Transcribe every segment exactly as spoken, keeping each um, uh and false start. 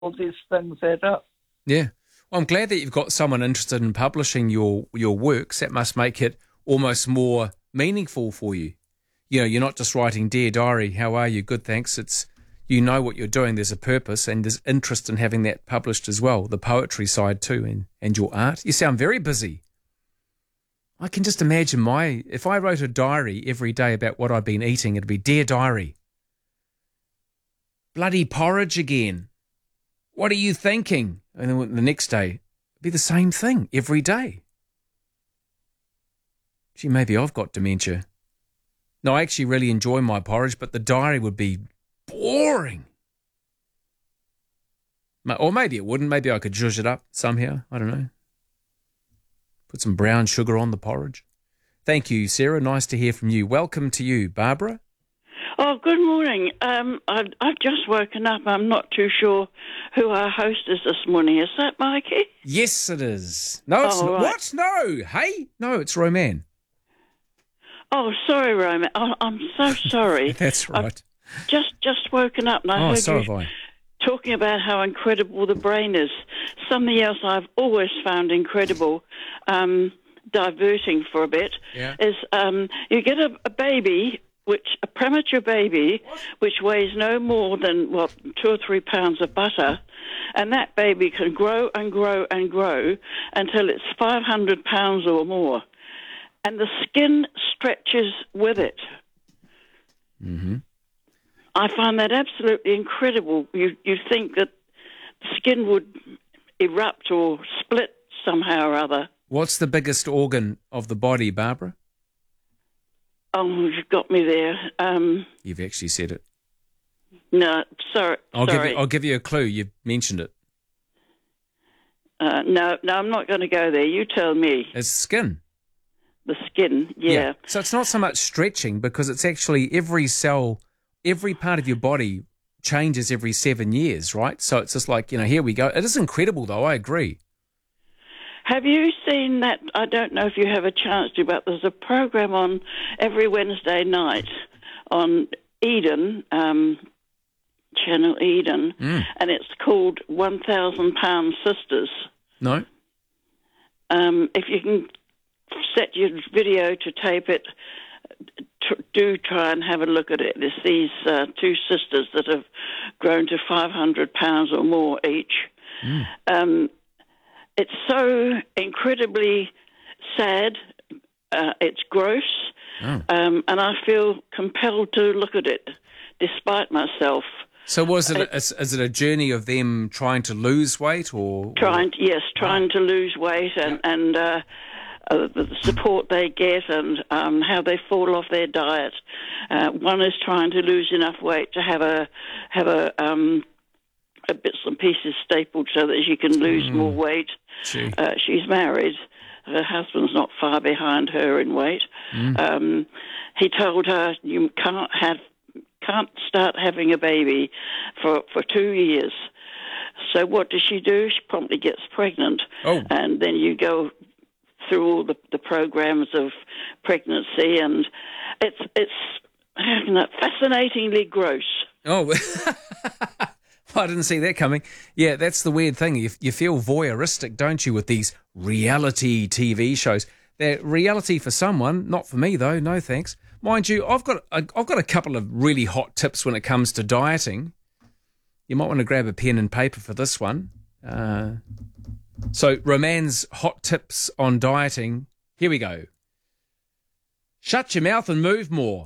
all these things add up. Yeah. Well, I'm glad that you've got someone interested in publishing your, your works. That must make it almost more meaningful for you. You know, you're not just writing, "Dear Diary, how are you? Good, thanks." It's, you know what you're doing. There's a purpose and there's interest in having that published as well, the poetry side too, and, and your art. You sound very busy. I can just imagine my, if I wrote a diary every day about what I'd been eating, it'd be, "Dear Diary, bloody porridge again. What are you thinking?" And then the next day, it'd be the same thing every day. Gee, maybe I've got dementia. No, I actually really enjoy my porridge, but the diary would be boring. Or maybe it wouldn't. Maybe I could zhuzh it up somehow. I don't know. Put some brown sugar on the porridge. Thank you, Sarah. Nice to hear from you. Welcome to you, Barbara. Oh, good morning. Um, I've, I've just woken up. I'm not too sure who our host is this morning. Is that Mikey? Yes, it is. No, it's oh, not. Right. What? No. Hey? No, it's Roman. Oh, sorry, Roman. Oh, I'm so sorry. That's right. I've just just woken up and I oh, heard so you have I. talking about how incredible the brain is. Something else I've always found incredible, um, diverting for a bit, yeah. is um, you get a, a baby, which a premature baby, what? which weighs no more than, well, two or three pounds of butter, and that baby can grow and grow and grow until it's five hundred pounds or more. And the skin stretches with it. Mm-hmm. I find that absolutely incredible. You you think that the skin would erupt or split somehow or other. What's the biggest organ of the body, Barbara? Oh, you've got me there. Um, You've actually said it. No, sorry. I'll sorry. give you, I'll give you a clue. You've mentioned it. Uh, no, no, I'm not going to go there. You tell me. It's skin. The skin, yeah. yeah. So it's not so much stretching because it's actually every cell, every part of your body changes every seven years, right? So it's just like, you know, here we go. It is incredible, though. I agree. Have you seen that? I don't know if you have a chance to, but there's a program on every Wednesday night on Eden, um, Channel Eden, mm. and it's called one thousand pound Sisters. No. Um, if you can set your video to tape it, t- do try and have a look at it. There's these uh, two sisters that have grown to five hundred pounds or more each. Mm. Um, it's so incredibly sad. Uh, it's gross. Oh. Um, and I feel compelled to look at it, despite myself. So was it? A, is, is it a journey of them trying to lose weight, or trying? Or? To, yes, trying oh. to lose weight, and yeah. and uh, uh, the support they get, and um, how they fall off their diet. Uh, one is trying to lose enough weight to have a have a, um, a bits and pieces stapled so that she can lose mm. more weight. Uh, she's married. Her husband's not far behind her in weight. Mm. Um, he told her, "You can't have, can't start having a baby for for two years." So what does she do? She promptly gets pregnant, oh. and then you go through all the, the programs of pregnancy, and it's it's how can I, fascinatingly gross. Oh. I didn't see that coming. Yeah, that's the weird thing. You, you feel voyeuristic, don't you, with these reality T V shows? They're reality for someone, not for me, though. No thanks. Mind you, I've got a, I've got a couple of really hot tips when it comes to dieting. You might want to grab a pen and paper for this one. Uh, so, Roman's hot tips on dieting. Here we go. Shut your mouth and move more.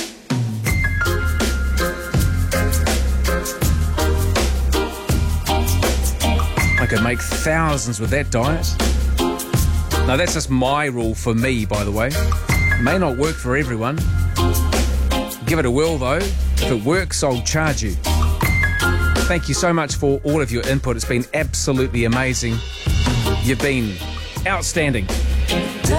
I could make thousands with that diet. Now, that's just my rule for me, by the way. It may not work for everyone. Give it a whirl, though. If it works, I'll charge you. Thank you so much for all of your input. It's been absolutely amazing. You've been outstanding.